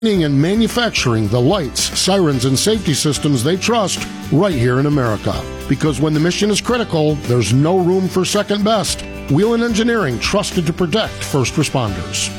and manufacturing the lights, sirens, and safety systems they trust right here in America. Because when the mission is critical, there's no room for second best. Whelen Engineering, trusted to protect first responders.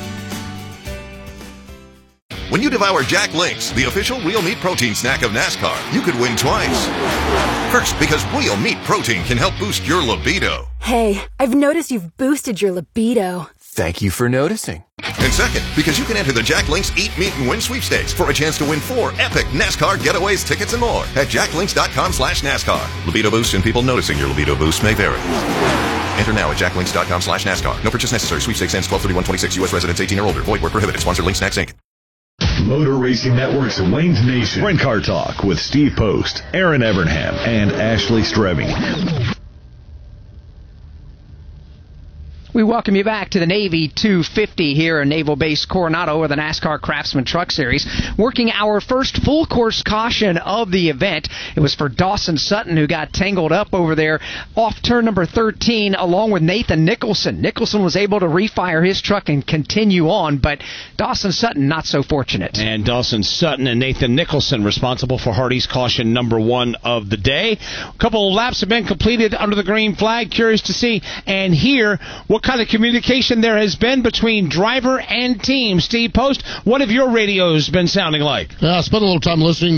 When you devour Jack Links, the official real meat protein snack of NASCAR, you could win twice. First, because real meat protein can help boost your libido. Hey, I've noticed you've boosted your libido. Thank you for noticing. And second, because you can enter the Jack Links Eat, Meet, and Win sweepstakes for a chance to win 4 epic NASCAR getaways, tickets, and more at jacklinks.com/NASCAR. Libido boost and people noticing your libido boost may vary. Enter now at jacklinks.com/NASCAR. No purchase necessary. Sweepstakes ends 12/31/26. U.S. residents 18 or older. Void where prohibited. Sponsor Link Snacks, Inc. Motor Racing Network's Wayne's Nation. Sprint Car Talk with Steve Post, Aaron Evernham, and Ashley Strebe. We welcome you back to the Navy 250 here in Naval Base Coronado with the NASCAR Craftsman Truck Series. Working our first full course caution of the event. It was for Dawson Sutton, who got tangled up over there off turn number 13 along with Nathan Nicholson. Nicholson was able to refire his truck and continue on, but Dawson Sutton not so fortunate. And Dawson Sutton and Nathan Nicholson responsible for Hardy's caution number 1 of the day. A couple of laps have been completed under the green flag. Curious to see and hear what kind of communication there has been between driver and team. Steve Post, what have your radios been sounding like? I spent a little time listening